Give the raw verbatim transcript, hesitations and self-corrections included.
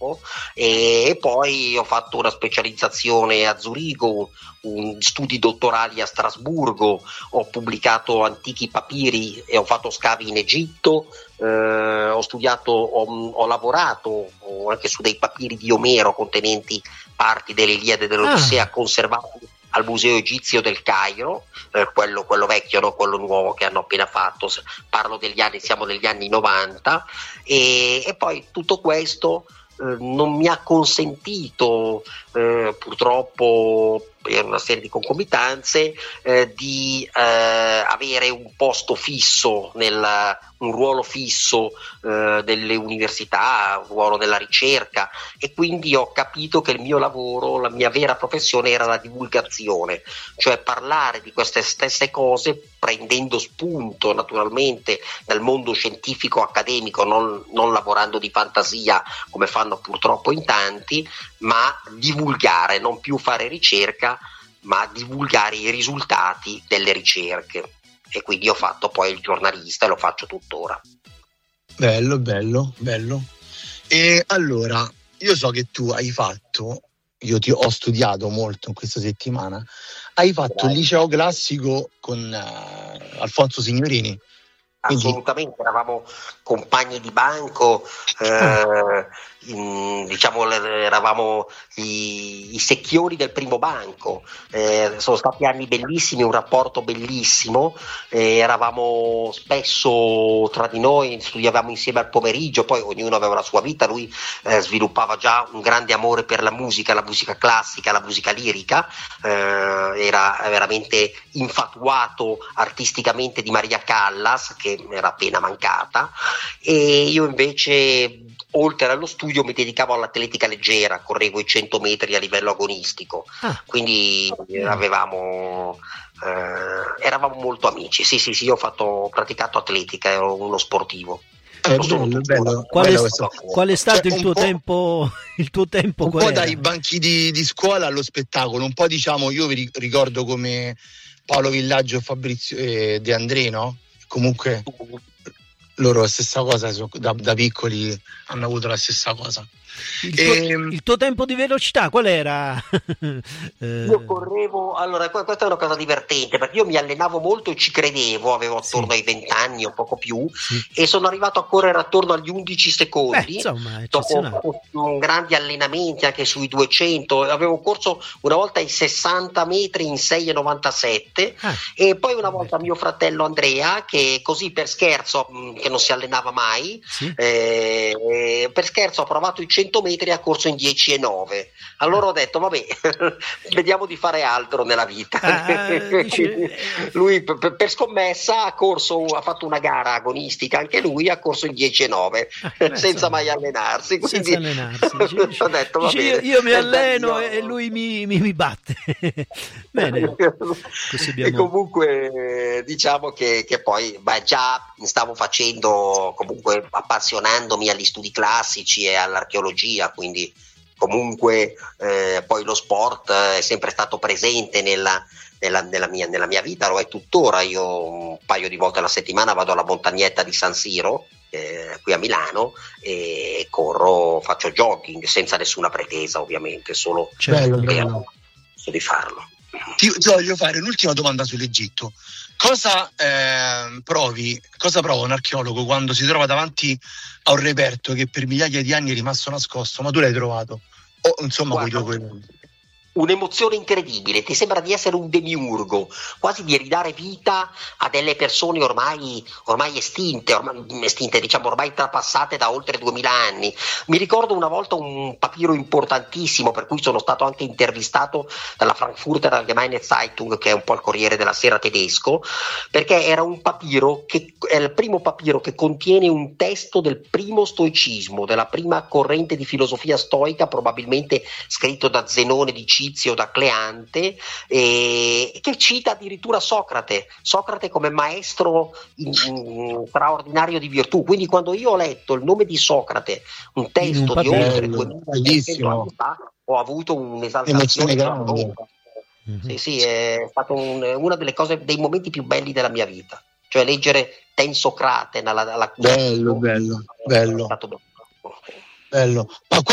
dopo, e poi ho fatto una specializzazione a Zurigo, un, studi dottorali a Strasburgo, ho pubblicato antichi papiri e ho fatto scavi in Egitto, eh, ho studiato, ho, ho lavorato anche su dei papiri di Omero contenenti parti dell'Iliade e dell'Odissea, Ah. conservati al Museo Egizio del Cairo, eh, quello, quello vecchio, no? Quello nuovo che hanno appena fatto, parlo degli anni, siamo negli anni novanta, e, e poi tutto questo eh, non mi ha consentito eh, purtroppo, per una serie di concomitanze, eh, di eh, avere un posto fisso, nel, un ruolo fisso eh, delle università, un ruolo nella ricerca, e quindi ho capito che il mio lavoro, la mia vera professione era la divulgazione, cioè parlare di queste stesse cose prendendo spunto naturalmente dal mondo scientifico accademico, non, non lavorando di fantasia come fanno purtroppo in tanti, ma divulgare, non più fare ricerca, ma divulgare i risultati delle ricerche. E quindi ho fatto poi il giornalista e lo faccio tuttora. Bello, bello, bello. E allora, io so che tu hai fatto, io ti ho studiato molto in questa settimana, hai fatto Grazie. il liceo classico con uh, Alfonso Signorini. Quindi... Assolutamente, eravamo compagni di banco, eh, in, diciamo eravamo i, i secchioni del primo banco, eh, sono stati anni bellissimi, un rapporto bellissimo, eh, eravamo spesso tra di noi, studiavamo insieme al pomeriggio, poi ognuno aveva la sua vita, lui eh, sviluppava già un grande amore per la musica, la musica classica, la musica lirica, eh, era veramente infatuato artisticamente di Maria Callas, che era appena mancata, e io invece oltre allo studio mi dedicavo all'atletica leggera, correvo i cento metri a livello agonistico, ah. quindi avevamo eh, eravamo molto amici. Sì sì sì, io ho fatto ho praticato atletica, ero uno sportivo. Eh, bello, bello. Qual, bello è, qual è stato cioè, il tuo tempo il tuo tempo un qual po' era? Dai banchi di, di scuola allo spettacolo, un po' diciamo, io vi ricordo come Paolo Villaggio e Fabrizio eh, De André, no? Comunque loro la stessa cosa, da, da piccoli hanno avuto la stessa cosa. Il tuo, e... il tuo tempo di velocità qual era? Io correvo, allora questa è una cosa divertente, perché io mi allenavo molto e ci credevo, avevo attorno sì. ai venti anni o poco più, sì. e sono arrivato a correre attorno agli undici secondi. Beh, insomma, dopo un grandi allenamenti anche sui duecento, avevo corso una volta i sessanta metri in sei e novantasette, ah, e poi una volta mio fratello Andrea, che così per scherzo, che non si allenava mai, sì. eh, per scherzo ha provato i cento metri, ha corso in dieci e nove. Allora ho detto vabbè, vediamo di fare altro nella vita. Ah, dice... lui per, per scommessa ha corso, ha fatto una gara agonistica anche lui, ha corso in dieci e nove, ah, beh, senza insomma, mai allenarsi, quindi senza allenarsi. Dice, ho detto, va dice, bene, io, io mi alleno e lui mi, mi, mi batte. Bene. Abbiamo... E comunque diciamo che, che poi beh, già stavo facendo, comunque appassionandomi agli studi classici e all'archeologia, quindi comunque eh, poi lo sport è sempre stato presente nella, nella, nella, mia, nella mia vita, lo è tuttora. Io un paio di volte alla settimana vado alla montagnetta di San Siro, eh, qui a Milano, e corro, faccio jogging senza nessuna pretesa, ovviamente, solo bello, per bello. di farlo. Ti, ti voglio fare un'ultima domanda sull'Egitto. Cosa eh, provi, cosa prova un archeologo quando si trova davanti a un reperto che per migliaia di anni è rimasto nascosto, ma tu l'hai trovato? O insomma, Guarda, quei due un'emozione incredibile, ti sembra di essere un demiurgo, quasi di ridare vita a delle persone ormai, ormai estinte, ormai, estinte, diciamo ormai trapassate da oltre duemila anni. Mi ricordo una volta un papiro importantissimo, per cui sono stato anche intervistato dalla Frankfurter Allgemeine Zeitung, che è un po' il Corriere della Sera tedesco, perché era un papiro che è il primo papiro che contiene un testo del primo stoicismo, della prima corrente di filosofia stoica, probabilmente scritto da Zenone di o da Cleante, eh, che cita addirittura Socrate Socrate come maestro in, in, straordinario di virtù. Quindi quando io ho letto il nome di Socrate, un testo un di oltre duemilaseicento anni fa, ho avuto un'esaltazione grande. Mm-hmm. Sì, sì, è stato un, una delle cose, dei momenti più belli della mia vita, cioè leggere Tensocrate alla, alla bello, bello, bello, è stato bello. bello. Ma